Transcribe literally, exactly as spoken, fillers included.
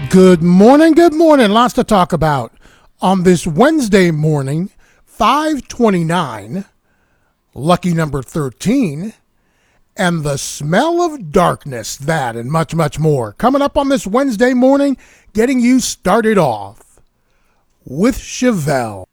Good morning, good morning. Lots to talk about on this Wednesday morning, five twenty-nine, lucky number thirteen, and the smell of darkness, that and much, much more. Coming up on this Wednesday morning, getting you started off with Chevelle.